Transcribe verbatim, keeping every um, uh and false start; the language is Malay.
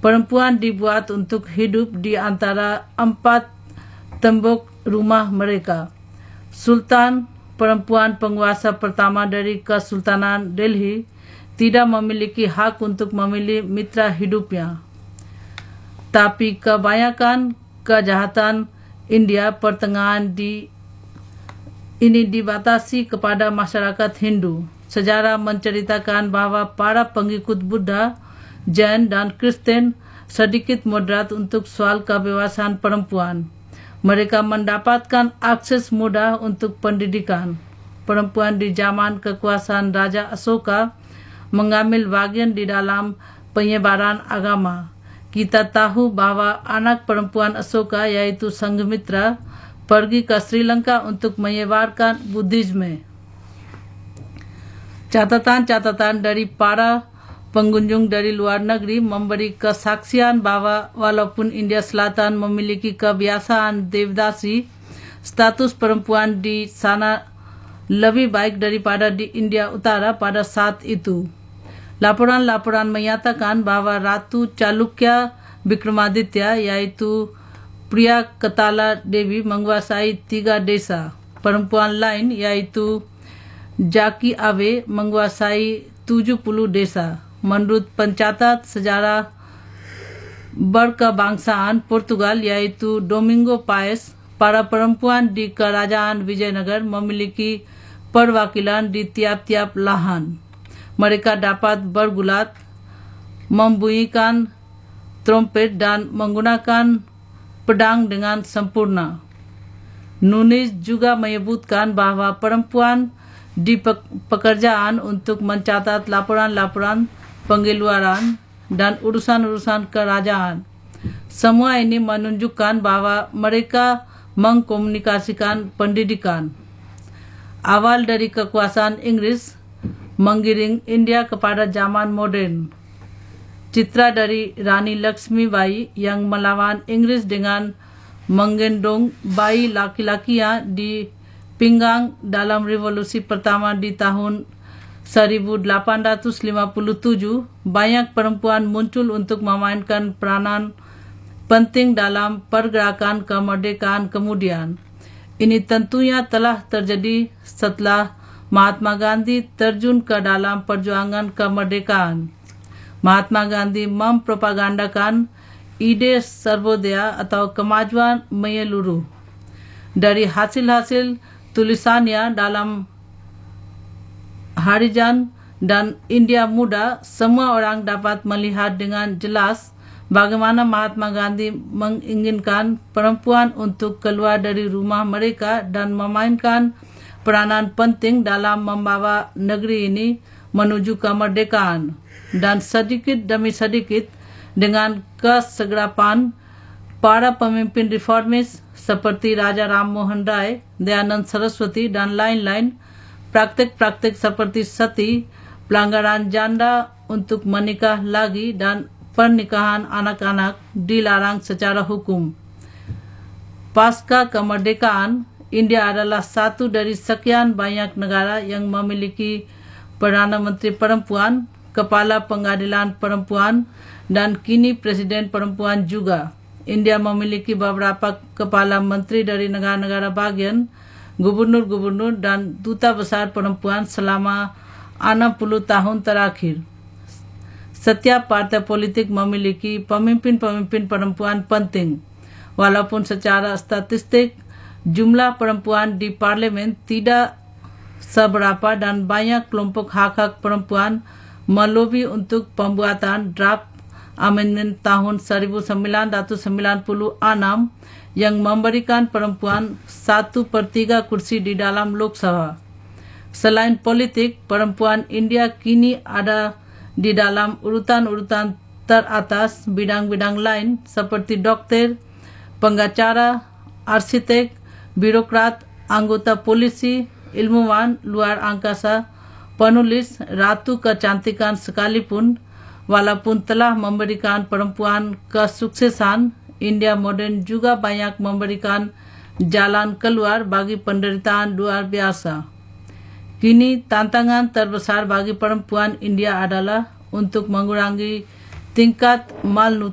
Perempuan dibuat untuk hidup di antara empat tembok rumah mereka. Sultan, perempuan penguasa pertama dari Kesultanan Delhi, tidak memiliki hak untuk memilih mitra hidupnya. Tapi kebanyakan kejahatan India Pertengahan di ini dibatasi kepada masyarakat Hindu. Sejarah menceritakan bahawa para pengikut Buddha, Jain dan Kristen sedikit moderat untuk soal kebebasan perempuan. Mereka mendapatkan akses mudah untuk pendidikan. Perempuan di zaman kekuasaan Raja Asoka mengambil bagian di dalam penyebaran agama. Kita tahu bahawa anak perempuan Asoka yaitu Sanghamitra pergi ke Sri Lanka untuk menyebarkan Buddhisme. Catatan-catatan dari para pengunjung dari luar negeri memberi kesaksian bahawa walaupun India Selatan memiliki kebiasaan devdasi, status perempuan di sana lebih baik daripada di India Utara pada saat itu. Laporan-laporan menyatakan bahawa Ratu Chalukya Vikramaditya yaitu Priya Ketala Devi menguasai tiga desa. Perempuan lain yaitu Jaki Ave menguasai tujuh puluh desa. Menurut pencatat sejarah berkebangsaan Portugal yaitu Domingo Paes, para perempuan di Kerajaan Vijayanagar memiliki perwakilan di tiap-tiap lahan. Mereka dapat bergulat, membunyikan trompet dan menggunakan pedang dengan sempurna. Nunes juga menyebutkan bahawa perempuan di pekerjaan untuk mencatat laporan-laporan pengeluaran dan urusan-urusan kerajaan. Semua ini menunjukkan bahawa mereka mengkomunikasikan pendidikan. Awal dari kekuasaan Inggris menggiring India kepada zaman moden. Citra dari Rani Lakshmi Bai yang melawan Inggris dengan menggendong bayi laki-lakinya di pinggang dalam revolusi pertama di tahun seribu delapan ratus lima puluh tujuh, banyak perempuan muncul untuk memainkan peranan penting dalam pergerakan kemerdekaan kemudian. Ini tentunya telah terjadi setelah Mahatma Gandhi terjun ke dalam perjuangan kemerdekaan. Mahatma Gandhi mempropagandakan ide Sarvodaya atau kemajuan menyeluruh. Dari hasil-hasil tulisannya dalam Harijan dan India Muda, semua orang dapat melihat dengan jelas bagaimana Mahatma Gandhi menginginkan perempuan untuk keluar dari rumah mereka dan memainkan peranan penting dalam membawa negeri ini menuju kemerdekaan. Dan sedikit demi sedikit dengan kesegerapan para pemimpin reformis seperti Raja Ram Mohan Rai, Dayanand Saraswati dan lain-lain, praktik-praktik seperti sati, pelanggaran janda untuk menikah lagi dan pernikahan anak-anak dilarang secara hukum. Pasca kemerdekaan, India adalah satu dari sekian banyak negara yang memiliki Perdana Menteri Perempuan, Kepala Pengadilan Perempuan dan kini Presiden Perempuan juga. India memiliki beberapa kepala menteri dari negara-negara bagian, gubernur-gubernur dan duta besar perempuan selama enam puluh tahun terakhir. Setiap partai politik memiliki pemimpin-pemimpin perempuan penting. Walaupun secara statistik jumlah perempuan di parlimen tidak seberapa dan banyak kelompok hak-hak perempuan melobi untuk pembuatan draft amendment tahun seribu sembilan ratus sembilan puluh enam yang memberikan perempuan satu per tiga kursi di dalam Lok Sabha. Selain politik, perempuan India kini ada di dalam urutan-urutan teratas bidang-bidang lain seperti dokter, pengacara, arsitek, birokrat, anggota polisi, ilmuwan luar angkasa, penulis, ratu kecantikan sekalipun. Walaupun telah memberikan perempuan kesuksesan, India moden juga banyak memberikan jalan keluar bagi penderitaan luar biasa. Kini tantangan terbesar bagi perempuan India adalah untuk mengurangi tingkat malnutrisi